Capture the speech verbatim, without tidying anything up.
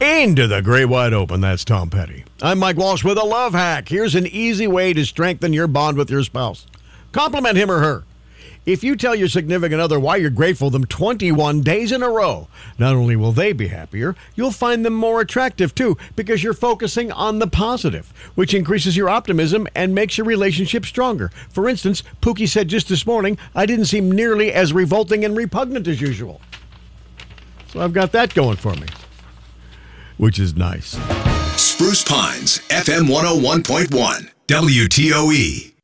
Into the great wide open. That's Tom Petty. I'm Mike Walsh with a love hack. Here's an easy way to strengthen your bond with your spouse. Compliment him or her. If you tell your significant other why you're grateful them twenty-one days in a row, not only will they be happier, you'll find them more attractive too, because you're focusing on the positive, which increases your optimism and makes your relationship stronger. For instance, Pookie said just this morning, I didn't seem nearly as revolting and repugnant as usual. So I've got that going for me, which is nice. Spruce Pines, F M one oh one point one, W T O E.